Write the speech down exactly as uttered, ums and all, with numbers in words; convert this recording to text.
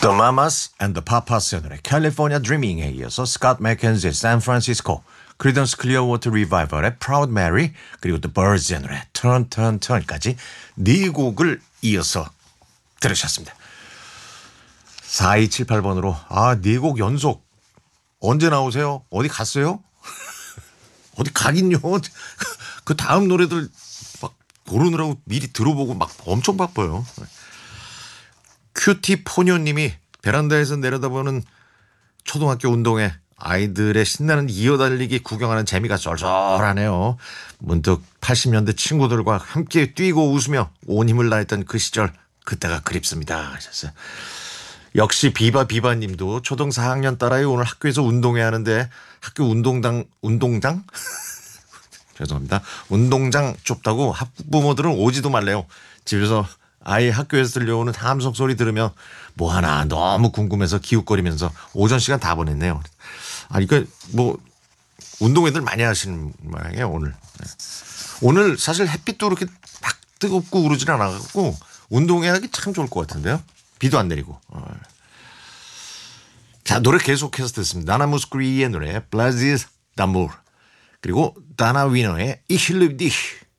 The Mamas and the Papas의 노래 California Dreaming에 이어서 스콧 맥켄지의 San Francisco, 크리던스 클리어워터 리바이벌의 Proud Mary, 그리고 The Birds의 노래 Turn Turn Turn까지 네 곡을 이어서 들으셨습니다. 사이칠팔 번으로 아, 네 곡 연속 언제 나오세요? 어디 갔어요? 어디 가긴요. 그 다음 노래들 막 고르느라고 미리 들어보고 막 엄청 바빠요. 큐티 포뇨님이 베란다에서 내려다보는 초등학교 운동회 아이들의 신나는 이어달리기 구경하는 재미가 쏠쏠하네요. 문득 팔십 년대 친구들과 함께 뛰고 웃으며 온 힘을 다했던 그 시절 그때가 그립습니다 하셨어요. 역시 비바 비바님도 초등 사 학년 딸아이 오늘 학교에서 운동회 하는데 학교 운동장 운동장 죄송합니다. 운동장 좁다고 학부모들은 오지도 말래요. 집에서 아이 학교에서 들려오는 함성 소리 들으면 뭐 하나 너무 궁금해서 기웃거리면서 오전 시간 다 보냈네요. 아, 이거 뭐 운동 애들 많이 하시는 모양이에요 오늘. 네. 오늘 사실 햇빛도 그렇게 막 뜨겁고 그러진 않아갖고 운동하기 참 좋을 것 같은데요. 비도 안 내리고. 어. 자, 노래 계속해서 듣습니다. 나나 무스크리의 노래 Blazes d'Amour, 그리고 다나 위너의 Ich liebe dich.